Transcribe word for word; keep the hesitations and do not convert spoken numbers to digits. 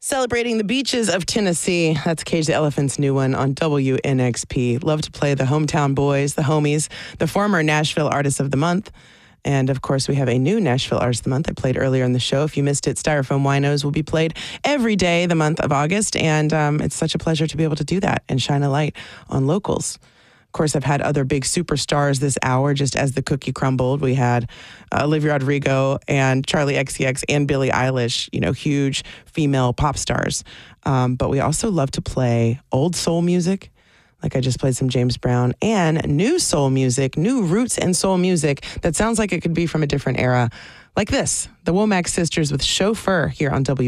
Celebrating the beaches of Tennessee. That's Cage the Elephant's new one on W N X P. Love to play the hometown boys, the homies, the former Nashville Artist of the Month. And, of course, we have a new Nashville Artist of the Month I played earlier in the show. If you missed it, Styrofoam Winos will be played every day the month of August. And um, it's such a pleasure to be able to do that and shine a light on locals. Of course, I've had other big superstars this hour just as the cookie crumbled. We had uh, Olivia Rodrigo and Charlie X C X and Billie Eilish, you know, huge female pop stars. Um, but we also love to play old soul music. Like I just played some James Brown, and new soul music, new roots and soul music that sounds like it could be from a different era. Like this, the Womack Sisters with Chauffeur here on W.